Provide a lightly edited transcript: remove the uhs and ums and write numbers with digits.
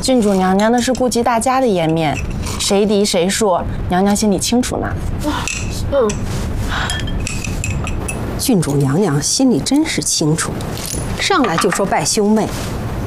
郡主娘娘那是顾及大家的颜面，谁嫡谁庶，娘娘心里清楚呢。 郡主娘娘心里真是清楚，上来就说拜兄妹，